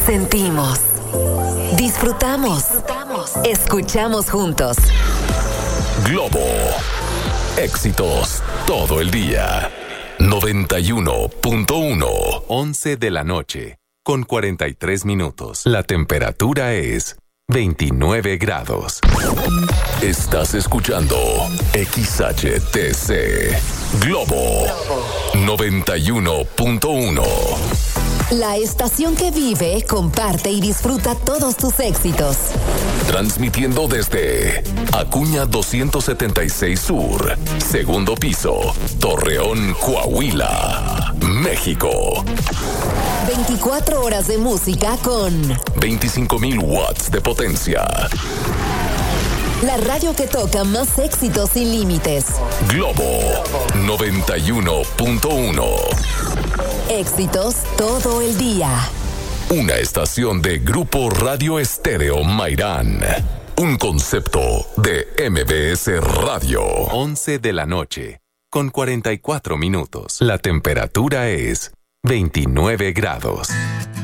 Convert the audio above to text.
Sentimos, disfrutamos, escuchamos juntos. Globo. Éxitos todo el día. 91.1. 11 de la noche, con 43 minutos. La temperatura es 29 grados. Estás escuchando XHTC Globo 91.1. La estación que vive, comparte y disfruta todos tus éxitos. Transmitiendo desde Acuña 276 Sur, segundo piso, Torreón, Coahuila, México. 24 horas de música con 25,000 watts de potencia. La radio que toca más éxitos sin límites. Globo 91.1. Éxitos todo el día. Una estación de Grupo Radio Estéreo Mairán. Un concepto de MBS Radio. 11 de la noche, con 44 minutos. La temperatura es 29 grados.